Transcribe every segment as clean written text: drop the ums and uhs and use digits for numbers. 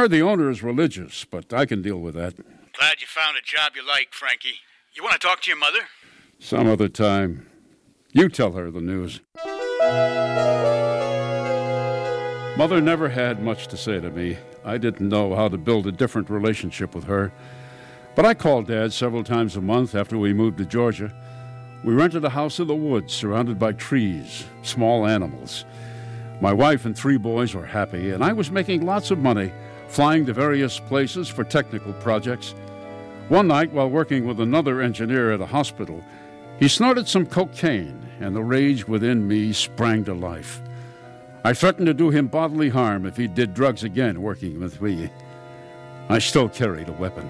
Heard the owner is religious, but I can deal with that. Glad you found a job you like, Frankie. You want to talk to your mother? Some other time. You tell her the news. Mother never had much to say to me. I didn't know how to build a different relationship with her. But I called Dad several times a month after we moved to Georgia. We rented a house in the woods surrounded by trees, small animals. My wife and 3 boys were happy, and I was making lots of money, flying to various places for technical projects. One night, while working with another engineer at a hospital, he snorted some cocaine, and the rage within me sprang to life. I threatened to do him bodily harm if he did drugs again working with me. I still carried a weapon.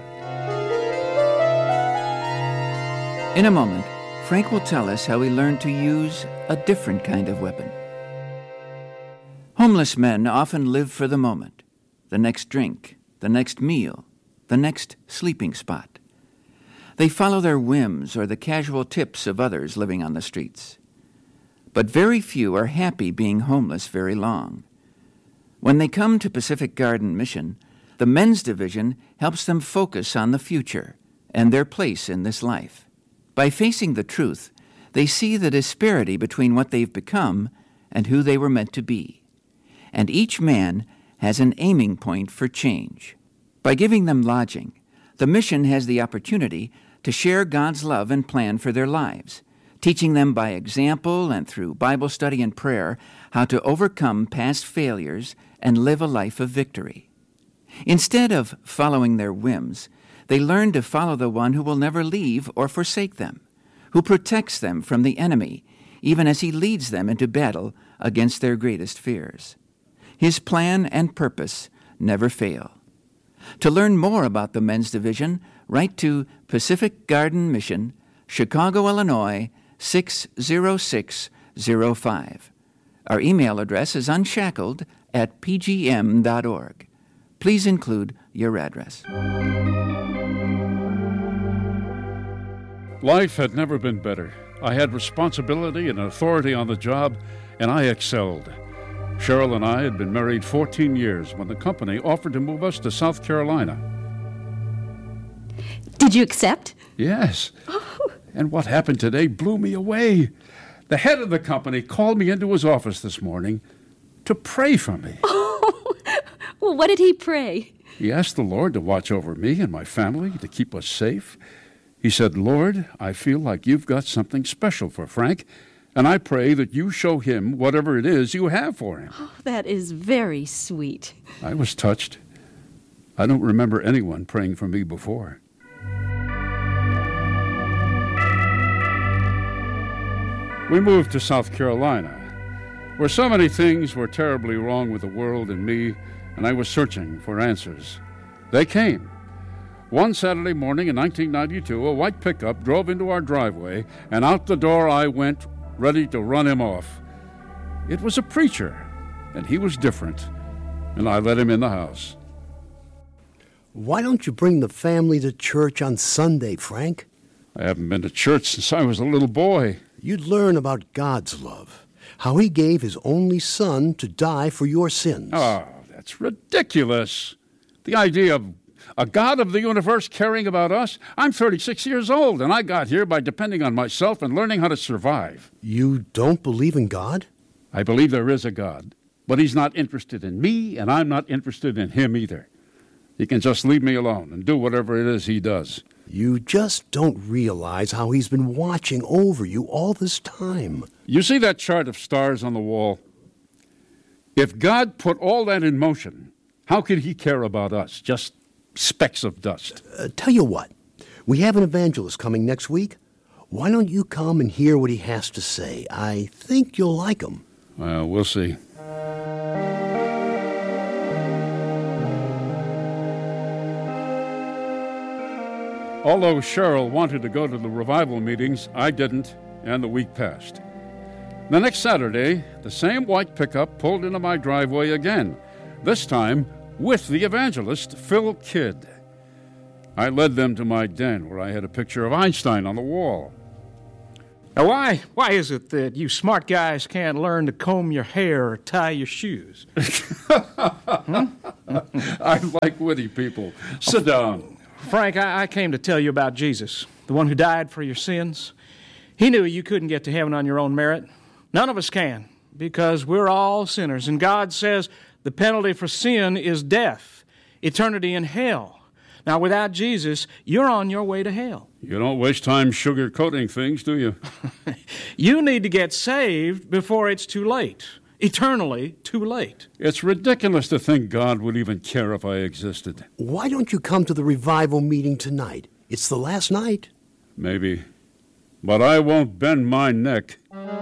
In a moment, Frank will tell us how he learned to use a different kind of weapon. Homeless men often live for the moment, the next drink, the next meal, the next sleeping spot. They follow their whims or the casual tips of others living on the streets. But very few are happy being homeless very long. When they come to Pacific Garden Mission, the men's division helps them focus on the future and their place in this life. By facing the truth, they see the disparity between what they've become and who they were meant to be. And each man has an aiming point for change. By giving them lodging, the mission has the opportunity to share God's love and plan for their lives, teaching them by example and through Bible study and prayer how to overcome past failures and live a life of victory. Instead of following their whims, they learn to follow the one who will never leave or forsake them, who protects them from the enemy, even as he leads them into battle against their greatest fears. His plan and purpose never fail. To learn more about the men's division, write to Pacific Garden Mission, Chicago, Illinois, 60605. Our email address is unshackled@pgm.org. Please include your address. Life had never been better. I had responsibility and authority on the job, and I excelled. Cheryl and I had been married 14 years when the company offered to move us to South Carolina. Did you accept? Yes. And what happened today blew me away. The head of the company called me into his office this morning to pray for me. Oh, well, what did he pray? He asked the Lord to watch over me and my family, to keep us safe. He said, Lord, I feel like you've got something special for Frank, and I pray that you show him whatever it is you have for him. Oh, that is very sweet. I was touched. I don't remember anyone praying for me before. We moved to South Carolina, where so many things were terribly wrong with the world and me, and I was searching for answers. They came. One Saturday morning in 1992, a white pickup drove into our driveway, and out the door I went, ready to run him off. It was a preacher, and he was different, and I let him in the house. Why don't you bring the family to church on Sunday, Frank? I haven't been to church since I was a little boy. You'd learn about God's love, how he gave his only son to die for your sins. Oh, that's ridiculous. The idea of a God of the universe caring about us? I'm 36 years old, and I got here by depending on myself and learning how to survive. You don't believe in God? I believe there is a God, but he's not interested in me, and I'm not interested in him either. He can just leave me alone and do whatever it is he does. You just don't realize how he's been watching over you all this time. You see that chart of stars on the wall? If God put all that in motion, how could he care about us? Just specks of dust. Tell you what, we have an evangelist coming next week. Why don't you come and hear what he has to say? I think you'll like him. Well, we'll see. Although Cheryl wanted to go to the revival meetings, I didn't, and the week passed. The next Saturday, the same white pickup pulled into my driveway again, this time with the evangelist, Phil Kidd. I led them to my den where I had a picture of Einstein on the wall. Now, why is it that you smart guys can't learn to comb your hair or tie your shoes? I like witty people. Sit down. Frank, I came to tell you about Jesus, the one who died for your sins. He knew you couldn't get to heaven on your own merit. None of us can, because we're all sinners. And God says the penalty for sin is death, eternity in hell. Now, without Jesus, you're on your way to hell. You don't waste time sugarcoating things, do you? You need to get saved before it's too late. Eternally too late. It's ridiculous to think God would even care if I existed. Why don't you come to the revival meeting tonight? It's the last night. Maybe. But I won't bend my neck.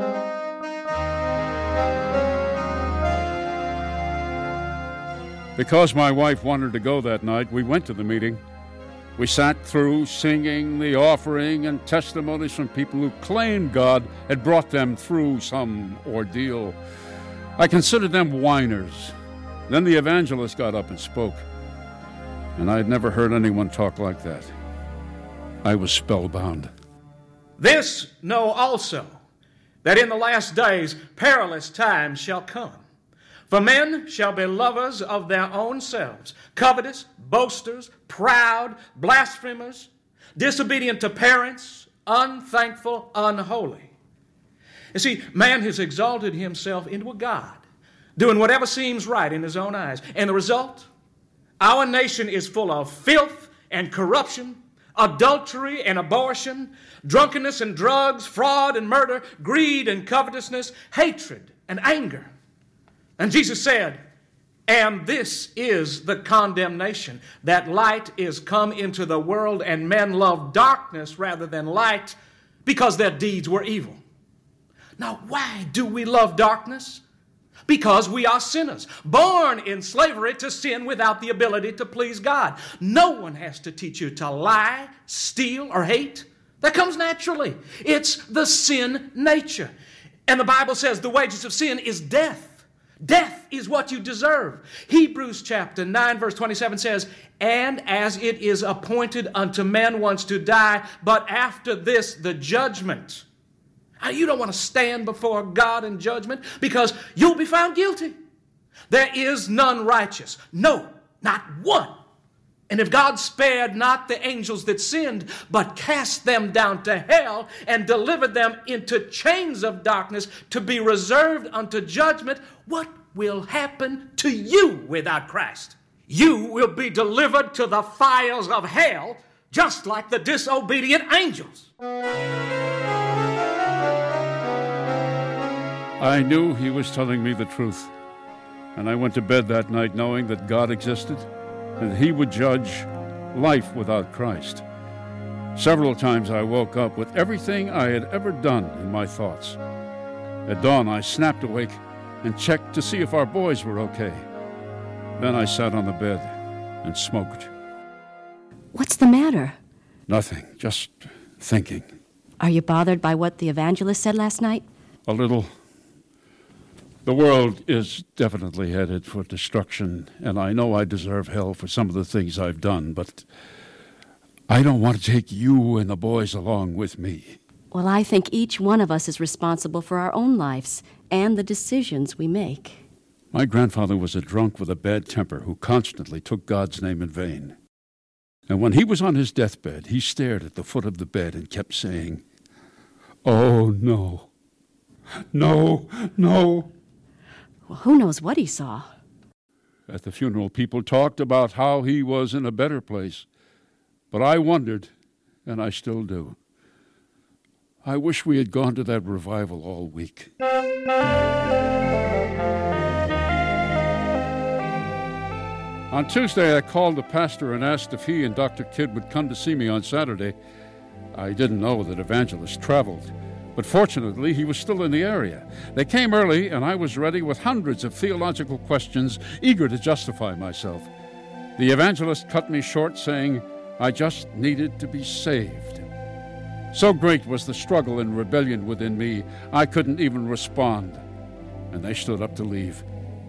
Because my wife wanted to go that night, we went to the meeting. We sat through singing the offering and testimonies from people who claimed God had brought them through some ordeal. I considered them whiners. Then the evangelist got up and spoke, and I had never heard anyone talk like that. I was spellbound. This know also, that in the last days perilous times shall come. For men shall be lovers of their own selves, covetous, boasters, proud, blasphemers, disobedient to parents, unthankful, unholy. You see, man has exalted himself into a god, doing whatever seems right in his own eyes. And the result? Our nation is full of filth and corruption, adultery and abortion, drunkenness and drugs, fraud and murder, greed and covetousness, hatred and anger. And Jesus said, and this is the condemnation, that light is come into the world, and men love darkness rather than light, because their deeds were evil. Now, why do we love darkness? Because we are sinners, born in slavery to sin without the ability to please God. No one has to teach you to lie, steal, or hate. That comes naturally. It's the sin nature. And the Bible says the wages of sin is death. Death is what you deserve. Hebrews chapter 9 verse 27 says, and as it is appointed unto men once to die, but after this the judgment. Now, you don't want to stand before God in judgment because you'll be found guilty. There is none righteous. No, not one. And if God spared not the angels that sinned, but cast them down to hell and delivered them into chains of darkness to be reserved unto judgment, what will happen to you without Christ? You will be delivered to the fires of hell, just like the disobedient angels. I knew he was telling me the truth, and I went to bed that night knowing that God existed and he would judge life without Christ. Several times I woke up with everything I had ever done in my thoughts. At dawn, I snapped awake and checked to see if our boys were okay. Then I sat on the bed and smoked. What's the matter? Nothing, just thinking. Are you bothered by what the evangelist said last night? A little. The world is definitely headed for destruction, and I know I deserve hell for some of the things I've done, but I don't want to take you and the boys along with me. Well, I think each one of us is responsible for our own lives and the decisions we make. My grandfather was a drunk with a bad temper who constantly took God's name in vain. And when he was on his deathbed, he stared at the foot of the bed and kept saying, "Oh, no. No, no." Well, who knows what he saw? At the funeral, people talked about how he was in a better place. But I wondered, and I still do. I wish we had gone to that revival all week. On Tuesday, I called the pastor and asked if he and Dr. Kidd would come to see me on Saturday. I didn't know that Evangelist traveled, but fortunately, he was still in the area. They came early, and I was ready with hundreds of theological questions, eager to justify myself. The evangelist cut me short, saying I just needed to be saved. So great was the struggle and rebellion within me, I couldn't even respond, and they stood up to leave.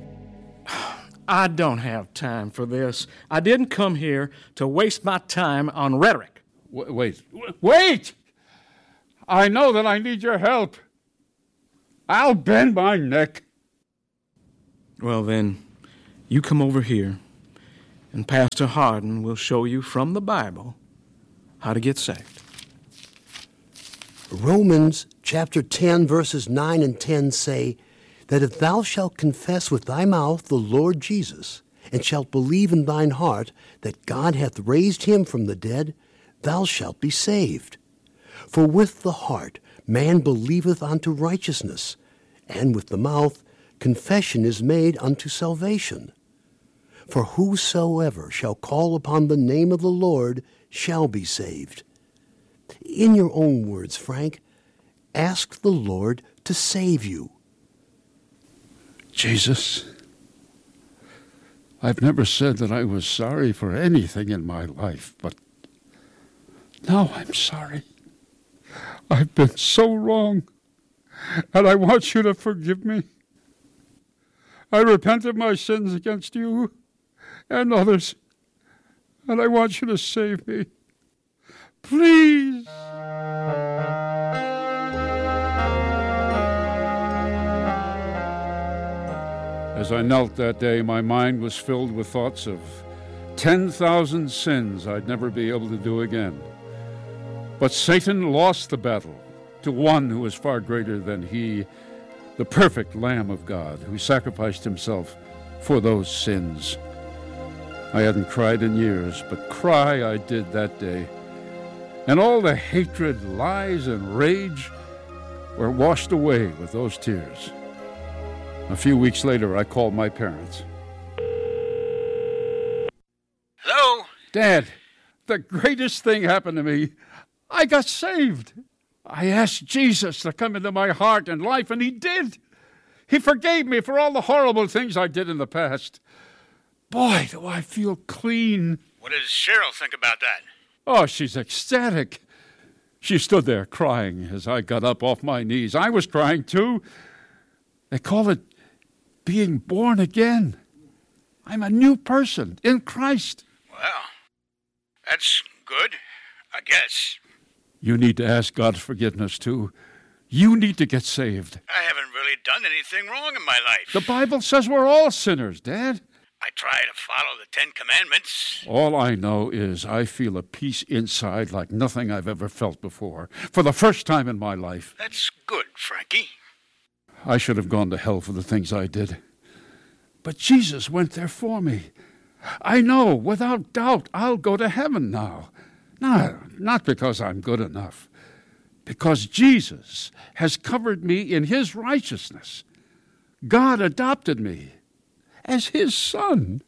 I don't have time for this. I didn't come here to waste my time on rhetoric. Wait! I know that I need your help. I'll bend my neck. Well, then, you come over here, and Pastor Hardin will show you from the Bible how to get saved. Romans chapter 10, verses 9 and 10 say that if thou shalt confess with thy mouth the Lord Jesus, and shalt believe in thine heart that God hath raised him from the dead, thou shalt be saved. For with the heart man believeth unto righteousness, and with the mouth confession is made unto salvation. For whosoever shall call upon the name of the Lord shall be saved. In your own words, Frank, ask the Lord to save you. Jesus, I've never said that I was sorry for anything in my life, but now I'm sorry. I've been so wrong, and I want you to forgive me. I repent of my sins against you and others, and I want you to save me. Please. As I knelt that day, my mind was filled with thoughts of 10,000 sins I'd never be able to do again. But Satan lost the battle to one who is far greater than he, the perfect Lamb of God, who sacrificed himself for those sins. I hadn't cried in years, but cry I did that day. And all the hatred, lies, and rage were washed away with those tears. A few weeks later, I called my parents. Hello? Dad, the greatest thing happened to me. I got saved. I asked Jesus to come into my heart and life, and he did. He forgave me for all the horrible things I did in the past. Boy, do I feel clean. What does Cheryl think about that? Oh, she's ecstatic. She stood there crying as I got up off my knees. I was crying too. They call it being born again. I'm a new person in Christ. Well, that's good, I guess. You need to ask God's forgiveness too. You need to get saved. I haven't really done anything wrong in my life. The Bible says we're all sinners, Dad. I try to follow the 10 Commandments. All I know is I feel a peace inside like nothing I've ever felt before, for the first time in my life. That's good, Frankie. I should have gone to hell for the things I did. But Jesus went there for me. I know, without doubt, I'll go to heaven now. No, not because I'm good enough. Because Jesus has covered me in his righteousness. God adopted me as his son.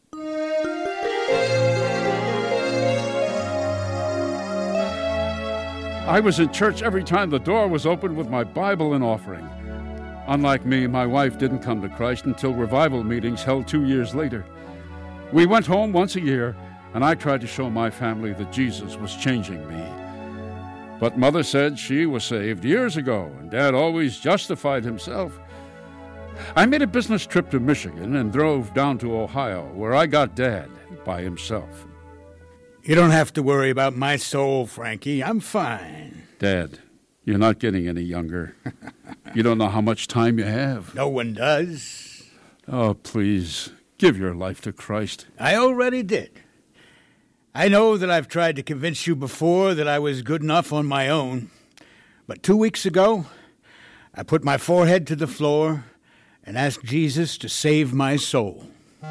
I was in church every time the door was opened with my Bible and offering. Unlike me, my wife didn't come to Christ until revival meetings held 2 years later. We went home once a year, and I tried to show my family that Jesus was changing me. But Mother said she was saved years ago, and Dad always justified himself. I made a business trip to Michigan and drove down to Ohio, where I got Dad by himself. You don't have to worry about my soul, Frankie. I'm fine. Dad, you're not getting any younger. You don't know how much time you have. No one does. Oh, please, give your life to Christ. I already did. I know that I've tried to convince you before that I was good enough on my own. But 2 weeks ago, I put my forehead to the floor and asked Jesus to save my soul.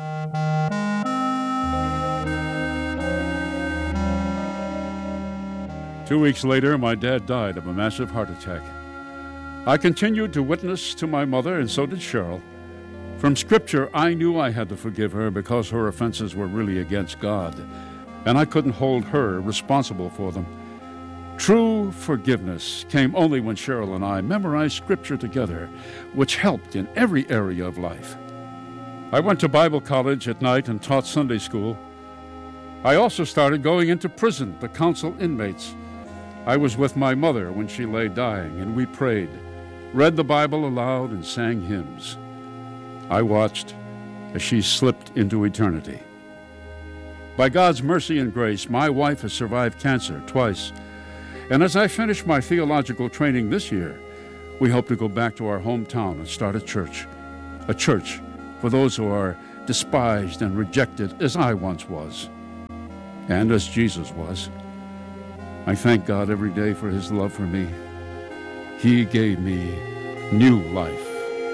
2 weeks later, my dad died of a massive heart attack. I continued to witness to my mother, and so did Cheryl. From Scripture, I knew I had to forgive her because her offenses were really against God, and I couldn't hold her responsible for them. True forgiveness came only when Cheryl and I memorized Scripture together, which helped in every area of life. I went to Bible college at night and taught Sunday school. I also started going into prison to counsel inmates. I was with my mother when she lay dying, and we prayed, read the Bible aloud, and sang hymns. I watched as she slipped into eternity. By God's mercy and grace, my wife has survived cancer twice, And as I finish my theological training this year, we hope to go back to our hometown and start a church for those who are despised and rejected as I once was, and as Jesus was. I thank God every day for his love for me. He gave me new life.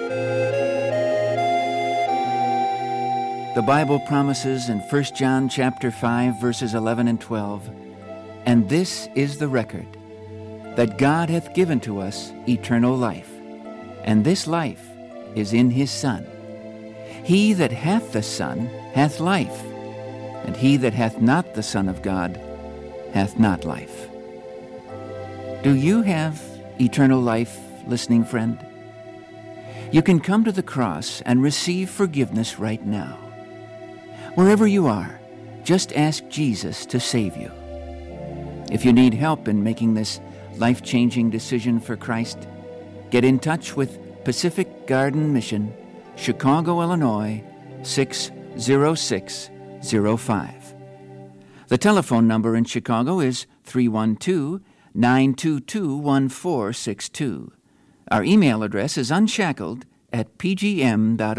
The Bible promises in 1 John chapter 5, verses 11 and 12, "And this is the record, that God hath given to us eternal life, and this life is in his Son. He that hath the Son hath life, and he that hath not the Son of God hath not life." Do you have eternal life, listening friend? You can come to the cross and receive forgiveness right now. Wherever you are, just ask Jesus to save you. If you need help in making this life-changing decision for Christ, get in touch with Pacific Garden Mission, Chicago, Illinois, 60605. The telephone number in Chicago is 312-922-1462. Our email address is unshackled@pgm.org.